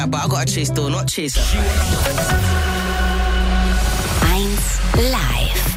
But I gotta chase though, not chase her. 1 Live.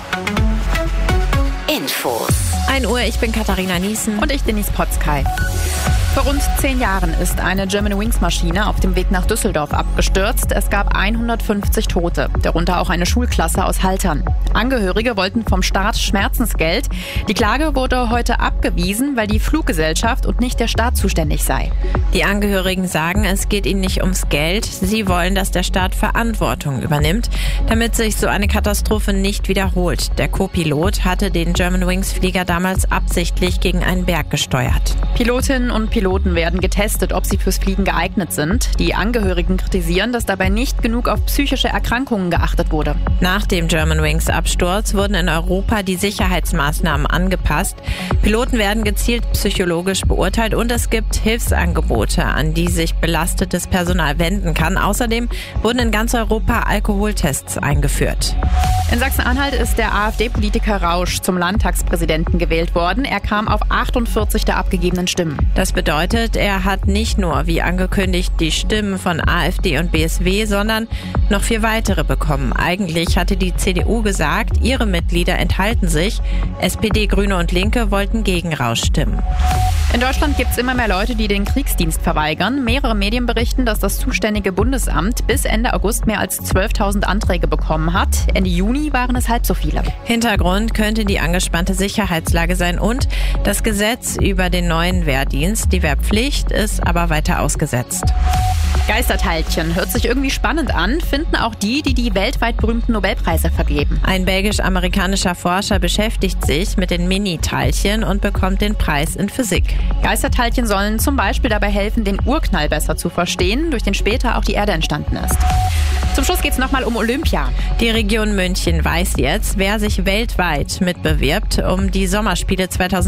Infos. 1 Uhr, ich bin Katharina Niesen. Und ich, Denise Potzkei. Vor rund 10 Jahren ist eine Germanwings-Maschine auf dem Weg nach Düsseldorf abgestürzt. Es gab 150 Tote, darunter auch eine Schulklasse aus Haltern. Angehörige wollten vom Staat Schmerzensgeld. Die Klage wurde heute abgewiesen, weil die Fluggesellschaft und nicht der Staat zuständig sei. Die Angehörigen sagen, es geht ihnen nicht ums Geld. Sie wollen, dass der Staat Verantwortung übernimmt, damit sich so eine Katastrophe nicht wiederholt. Der Co-Pilot hatte den Germanwings-Flieger damals absichtlich gegen einen Berg gesteuert. Pilotinnen und Piloten werden getestet, ob sie fürs Fliegen geeignet sind. Die Angehörigen kritisieren, dass dabei nicht genug auf psychische Erkrankungen geachtet wurde. Nach dem Germanwings-Absturz wurden in Europa die Sicherheitsmaßnahmen angepasst. Piloten werden gezielt psychologisch beurteilt und es gibt Hilfsangebote, an die sich belastetes Personal wenden kann. Außerdem wurden in ganz Europa Alkoholtests eingeführt. In Sachsen-Anhalt ist der AfD-Politiker Rausch zum Landtagspräsidenten gewählt worden. Er kam auf 48 der abgegebenen Stimmen. Das bedeutet, er hat nicht nur, wie angekündigt, die Stimmen von AfD und BSW, sondern noch 4 weitere bekommen. Eigentlich hatte die CDU gesagt, ihre Mitglieder enthalten sich. SPD, Grüne und Linke wollten gegen Rausch stimmen. In Deutschland gibt es immer mehr Leute, die den Kriegsdienst verweigern. Mehrere Medien berichten, dass das zuständige Bundesamt bis Ende August mehr als 12.000 Anträge bekommen hat. Ende Juni waren es halb so viele. Hintergrund könnte die angespannte Sicherheitslage sein und das Gesetz über den neuen Wehrdienst. Die Wehrpflicht ist aber weiter ausgesetzt. Geisterteilchen hört sich irgendwie spannend an, finden auch die weltweit berühmten Nobelpreise vergeben. Ein belgisch-amerikanischer Forscher beschäftigt sich mit den Mini-Teilchen und bekommt den Preis in Physik. Geisterteilchen sollen zum Beispiel dabei helfen, den Urknall besser zu verstehen, durch den später auch die Erde entstanden ist. Zum Schluss geht es nochmal um Olympia. Die Region München weiß jetzt, wer sich weltweit mitbewirbt um die Sommerspiele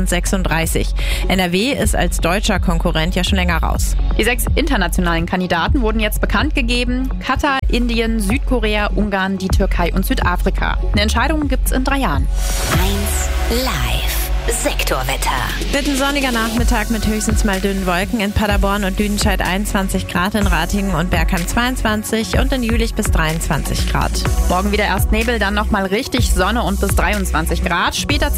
2036. NRW ist als deutscher Konkurrent ja schon länger raus. Die 6 internationalen Kandidaten wurden jetzt bekannt gegeben. Katar, Indien, Südkorea, Ungarn, die Türkei und Südafrika. Eine Entscheidung gibt's in 3 Jahren. 1 Live. Sektorwetter. Wird ein sonniger Nachmittag mit höchstens mal dünnen Wolken. In Paderborn und Lüdenscheid 21 Grad, in Ratingen und Bergheim 22 und in Jülich bis 23 Grad. Morgen wieder erst Nebel, dann nochmal richtig Sonne und bis 23 Grad. Später